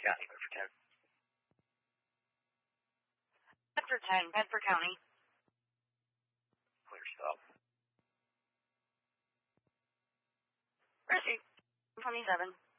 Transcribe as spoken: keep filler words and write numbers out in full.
County, Bedford ten. Bedford ten, Bedford County. Clear stop. Receipt. twenty-seven.